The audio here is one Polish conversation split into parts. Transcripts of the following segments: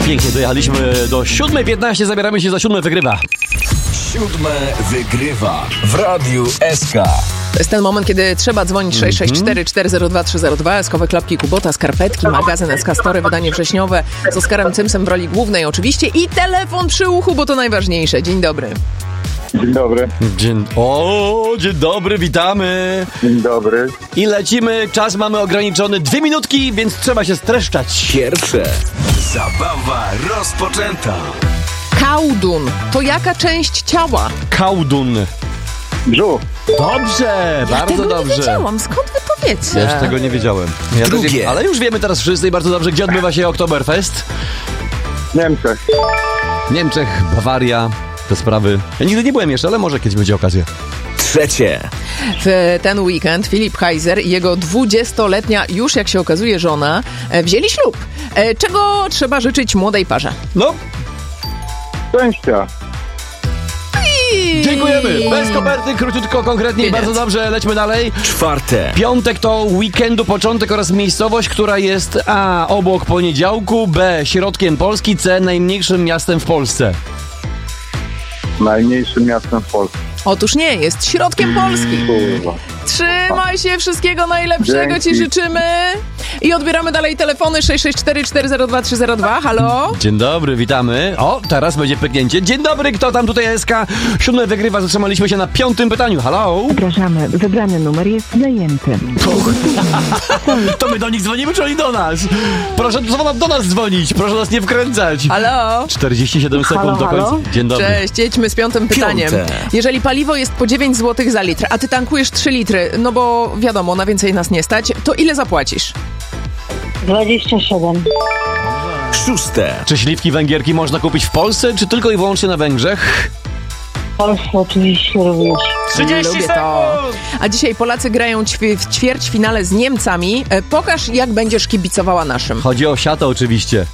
Pięknie dojechaliśmy do 7:15, zabieramy się za 7 wygrywa. 7 wygrywa w Radiu SK. To jest ten moment, kiedy trzeba dzwonić 664 402 302, eskowe klapki Kubota, skarpetki, magazyn SK Story, wydanie wrześniowe z Oskarem Cymsem w roli głównej oczywiście i telefon przy uchu, bo to najważniejsze. Dzień dobry. Dzień dobry. Dzień dobry, witamy. Dzień dobry. I lecimy, czas mamy ograniczony 2 minutki, więc trzeba się streszczać. Pierwsze. Zabawa rozpoczęta. Kałdun to jaka część ciała? Kałdun. Brzuch. Dobrze, bardzo Tego dobrze. nie wiedziałam, skąd wy to wiecie? Ja już tego nie wiedziałem. Drugie. Ale już wiemy teraz wszyscy i bardzo dobrze, gdzie odbywa się Oktoberfest. Niemczech. W Niemczech, Bawaria, te sprawy. Ja nigdy nie byłem jeszcze, ale może kiedyś będzie okazja. Trzecie. W ten weekend Filip Heiser i jego 20-letnia, już jak się okazuje, żona wzięli ślub. Czego trzeba życzyć młodej parze? No, Szczęścia. dziękujemy. Bez koperty, króciutko, konkretnie i bardzo dobrze. Lećmy dalej. Czwarte. Piątek to weekendu początek oraz miejscowość, która jest A. obok poniedziałku, B. środkiem Polski, C. najmniejszym miastem w Polsce. Najmniejszym miastem w Polsce. Otóż nie, jest środkiem Polski. Kurwa. Trzymaj się, wszystkiego najlepszego Dzięki. ci życzymy. I odbieramy dalej telefony 664 402 302. Halo? Dzień dobry, witamy. O, teraz będzie pyknięcie. Dzień dobry, kto tam tutaj SK? 7 wygrywa, zatrzymaliśmy się na 5. pytaniu. Halo? Przepraszamy, wybrany numer jest zajęty. To my do nich dzwonimy, czy oni do nas? Proszę do nas dzwonić, proszę nas nie wkręcać. Halo? 47 sekund Halo, do końca. halo? Dzień dobry. Cześć, jedźmy z 5. pytaniem. Piąte. Jeżeli paliwo jest po 9 zł za litr, a ty tankujesz 3 litry, no bo wiadomo, na więcej nas nie stać, to ile zapłacisz? 27. Szóste. Czy śliwki węgierki można kupić w Polsce, czy tylko i wyłącznie na Węgrzech? W Polsce oczywiście również. 30 Lubię to. A dzisiaj Polacy grają w ćwierćfinale z Niemcami. Pokaż, jak będziesz kibicowała naszym. Chodzi o siatę oczywiście.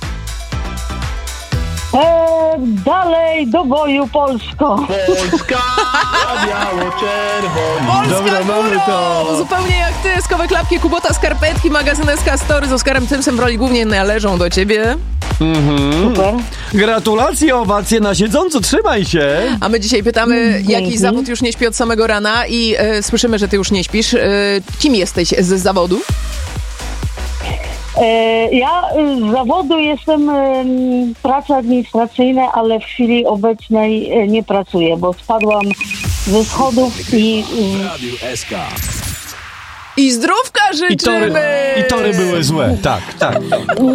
Dalej do boju Polsko. Polska, biało-czerwoni. Polska Dobra, mamy górą! to. Zupełnie jak ty, eskowe klapki Kubota, skarpetki, magazyn SK Story z Oskarem Cymsem w roli głównej należą do ciebie. Super. Gratulacje, owacje na siedząco, trzymaj się. A my dzisiaj pytamy, Dzięki. jaki zawód już nie śpi od samego rana i słyszymy, że ty już nie śpisz. Kim jesteś z zawodu? Ja z zawodu jestem prace administracyjne, ale w chwili obecnej nie pracuję, bo spadłam ze schodów i Radiu SK. I zdrówka I życzymy! tory były złe. Tak, tak.